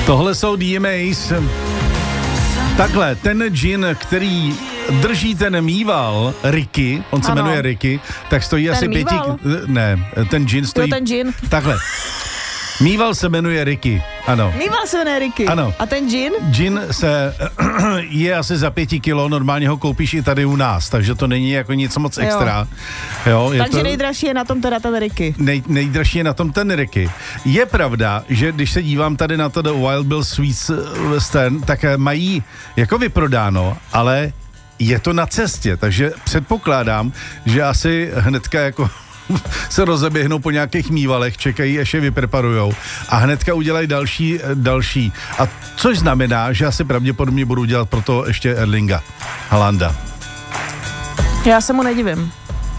Tohle jsou DMAs. Takhle, ten džin, který drží ten mýval, Ricky, on se jmenuje Ricky, tak stojí ten asi mýval? ten džin stojí... ten džin. Takhle. Mýval se jmenuje Ricky, ano. Mýval se jmenuje Ricky. Ano. A ten džin? Džin je asi za 5 kilo, normálně ho koupíš i tady u nás, takže to není jako nic moc extra. Jo, takže nejdražší je na tom teda ten Ricky. Nejdražší je na tom ten Ricky. Je pravda, že když se dívám tady na to The Wild Bill Sweets Western, tak mají jako vyprodáno, ale je to na cestě, takže předpokládám, že asi hnedka jako se rozeběhnou po nějakých mývalech, čekají, až je vypreparujou a hnedka udělají další. A což znamená, že asi pravděpodobně budou dělat pro to ještě Erlinga Haalanda. Já se mu nedivím.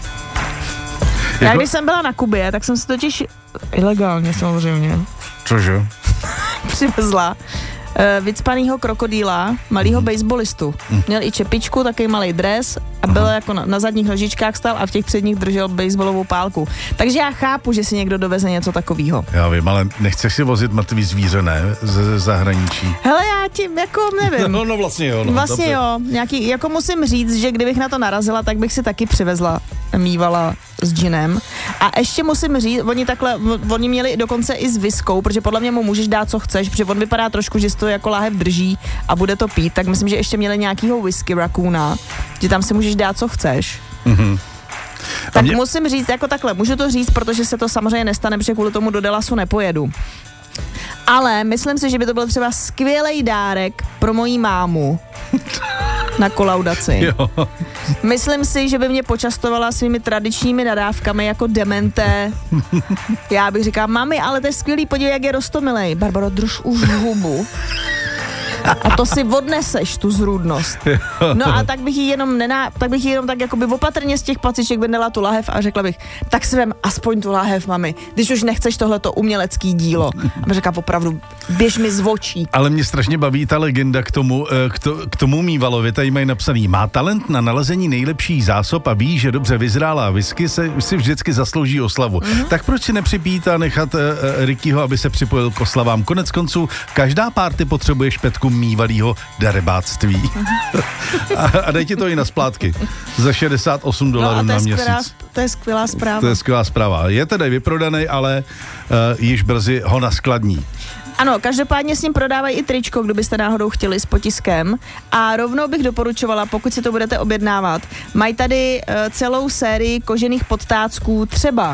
Já když jsem byla na Kubě, tak jsem si totiž ilegálně samozřejmě. Cože? Přivezla vycpanýho krokodýla, malýho baseballistu. Měl i čepičku, takový malý dres a byl jako na zadních nožičkách stál a v těch předních držel baseballovou pálku. Takže já chápu, že si někdo doveze něco takového. Já vím, ale nechceš si vozit mrtvý zvíře, ne? Ze zahraničí. Hele, já ti jako nevím. No vlastně jo. No, vlastně dobře. Jo. Nějaký, jako musím říct, že kdybych na to narazila, tak bych si taky přivezla mývala s džinem. A ještě musím říct, oni měli dokonce i s viskou, protože podle mě mu můžeš dát, co chceš, protože on vypadá trošku, že si to jako láhev drží a bude to pít, tak myslím, že ještě měli nějakýho whisky raccoona, že tam si můžeš dát, co chceš. Mm-hmm. Tak musím říct, jako takhle, můžu to říct, protože se to samozřejmě nestane, protože kvůli tomu do Dallasu nepojedu. Ale myslím si, že by to byl třeba skvělý dárek pro moji mámu na kolaudaci. Jo. Myslím si, že by mě počastovala svými tradičními nadávkami jako demente. Já bych říkala, mami, ale to je skvělý, podívej, jak je roztomilej. Barbaro, drž už hubu. A to si odneseš, tu zrůdnost. No a tak bych jí jenom tak jakoby opatrně z těch paciček vydala tu lahev a řekla bych, tak si vem aspoň tu lahev, mami, když už nechceš tohleto umělecký dílo. A řekla opravdu, běž mi z očí. Ale mě strašně baví ta legenda k tomu mývalovi, tady mají napsaný, má talent na nalezení nejlepších zásob a ví, že dobře vyzrálá whisky si vždycky zaslouží oslavu. Mm-hmm. Tak proč si nepřipít a nechat Rickyho, aby se připojil k oslavám? Konec konců, každá party potřebuje špetku mývalýho darebáctví. A dej ti to i na splátky. Za $68 na měsíc. To je skvělá zpráva. To je skvělá zpráva. Je tedy vyprodaný, ale již brzy ho naskladní. Ano, každopádně s ním prodávají i tričko, kdybyste náhodou chtěli s potiskem. A rovnou bych doporučovala, pokud si to budete objednávat, mají tady celou sérii kožených podtácků, třeba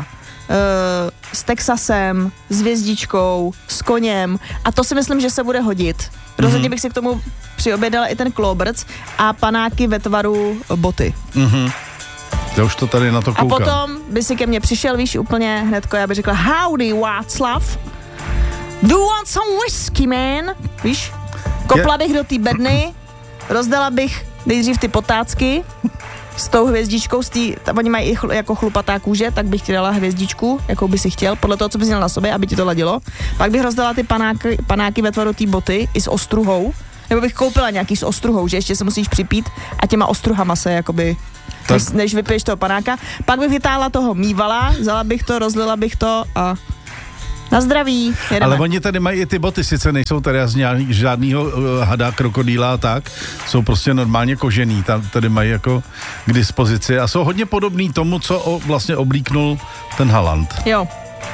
s Texasem, s hvězdičkou, s koněm. A to si myslím, že se bude hodit. Rozhodně bych si k tomu přiobědala i ten kloberc a panáky ve tvaru boty. Mhm. Já už to tady na to koukám. A potom by si ke mně přišel, víš, úplně hnedko, já bych řekla, howdy Václav, do you want some whiskey, man? Víš, kopla bych do té bedny, rozdala bych nejdřív ty potácky s tou hvězdičkou, oni mají i jako chlupatá kůže, tak bych ti dala hvězdičku, jakou by si chtěl, podle toho, co bys měl na sobě, aby ti to ladilo. Pak bych rozdala ty panáky ve tvaru té boty i s ostruhou, nebo bych koupila nějaký s ostruhou, že ještě se musíš připít a těma ostruhama se jakoby, než vypiješ toho panáka. Pak bych vytáhla toho mývala, vzala bych to, rozlila bych to a na zdraví, jedeme. Ale oni tady mají i ty boty, sice nejsou tady z žádnýho hada, krokodýla, tak jsou prostě normálně kožený, tady mají jako k dispozici a jsou hodně podobný tomu, co vlastně oblíknul ten Haaland. Jo.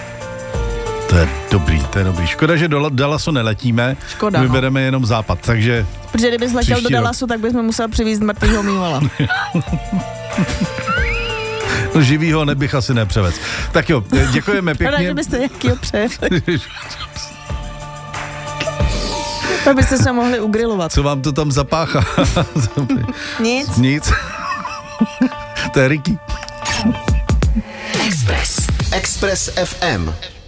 To je dobrý. Škoda, že do Dallasu neletíme, vybereme jenom západ, takže... Protože kdybys letěl do Dallasu, tak bychom musel přivízt mrtvýho mývala. No, živýho nebych asi nepřevez. Tak jo, děkujeme pěkně. Ale že byste jakýho převez. Tak byste se mohli ugrilovat. Co vám to tam zapáchá? Nic. To je Ricky. Express FM.